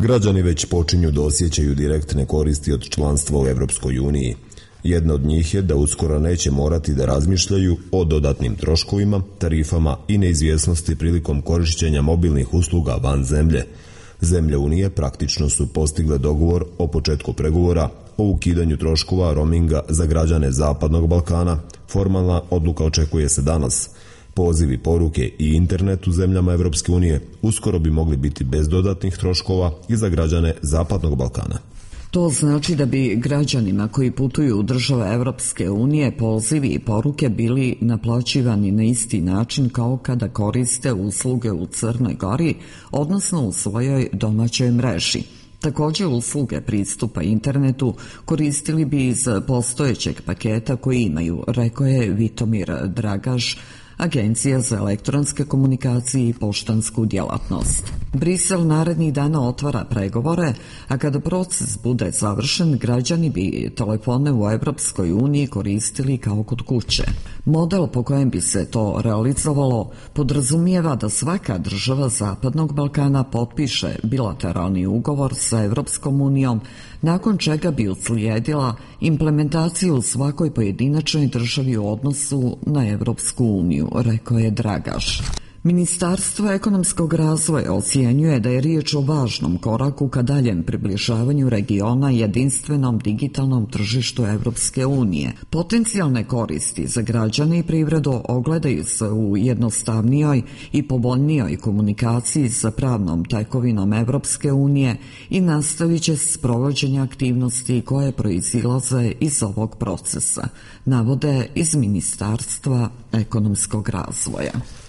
Građani već počinju da osjećaju direktne koristi od članstva u Evropskoj uniji. Jedna od njih je da uskoro neće morati da razmišljaju o dodatnim troškovima, tarifama i neizvjesnosti prilikom korišćenja mobilnih usluga van zemlje. Zemlje Unije praktično su postigle dogovor o početku pregovora o ukidanju troškova roaminga za građane Zapadnog Balkana. Formalna odluka očekuje se danas. Pozivi, poruke i internet u zemljama Evropske unije uskoro bi mogli biti bez dodatnih troškova i za građane Zapadnog Balkana. To znači da bi građanima koji putuju u države Evropske unije pozivi i poruke bili naplaćivani na isti način kao kada koriste usluge u Crnoj Gori, odnosno u svojoj domaćoj mreži. Također usluge pristupa internetu koristili bi iz postojećeg paketa koji imaju, rekao je Vitomir Dragaš, Agencija za elektronske komunikacije i poštansku djelatnost. Brisel narednih dana otvara pregovore, a kada proces bude završen, građani bi telefone u Evropskoj uniji koristili kao kod kuće. Model po kojem bi se to realizovalo podrazumijeva da svaka država Zapadnog Balkana potpiše bilateralni ugovor sa Evropskom unijom, nakon čega bi uslijedila implementaciju u svakoj pojedinačnoj državi u odnosu na Evropsku uniju, rekao je Dragaš. Ministarstvo ekonomskog razvoja ocjenjuje da je riječ o važnom koraku ka daljem približavanju regiona jedinstvenom digitalnom tržištu Evropske unije. Potencijalne koristi za građane i privredu ogledaju se u jednostavnijoj i povoljnijoj komunikaciji sa pravnom tekovinom Evropske unije i nastavit će s provođenja aktivnosti koje proizilaze iz ovog procesa, navode iz Ministarstva ekonomskog razvoja.